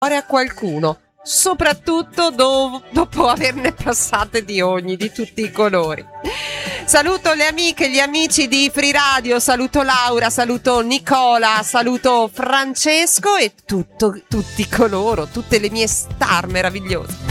a qualcuno, soprattutto dopo averne passate di tutti i colori. Saluto le amiche e gli amici di Free Radio, saluto Laura, saluto Nicola, saluto Francesco e tutti coloro, tutte le mie star meravigliose.